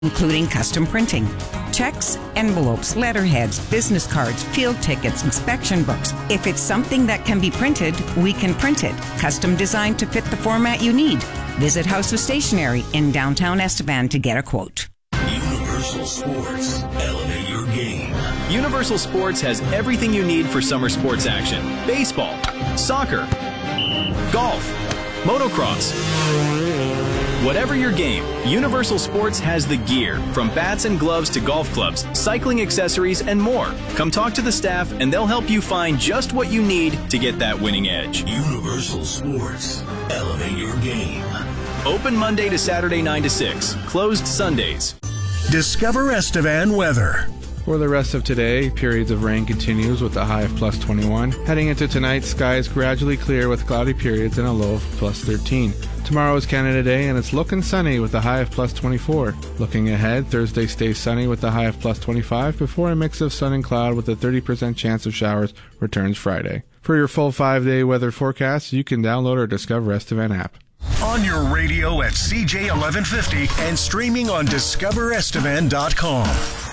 including custom printing, checks, envelopes, letterheads, business cards, field tickets, inspection books. If it's something that can be printed, we can print it. Custom designed to fit the format you need. Visit House of Stationery in downtown Estevan to get a quote. Universal Sports. Elevate your game. Universal Sports has everything you need for summer sports action. Baseball, soccer, golf, motocross. Whatever your game, Universal Sports has the gear, from bats and gloves to golf clubs, cycling accessories, and more. Come talk to the staff and they'll help you find just what you need to get that winning edge. Universal Sports. Elevate your game. Open Monday to Saturday 9 to 6. Closed Sundays. Discover Estevan weather. For the rest of today, periods of rain continues with a high of plus 21. Heading into tonight, skies gradually clear with cloudy periods and a low of plus 13. Tomorrow is Canada Day and it's looking sunny with a high of plus 24. Looking ahead, Thursday stays sunny with a high of plus 25 before a mix of sun and cloud with a 30% chance of showers returns Friday. For your full 5-day weather forecast, you can download our Discover Estevan app. On your radio at CJ 1150 and streaming on discoverestevan.com.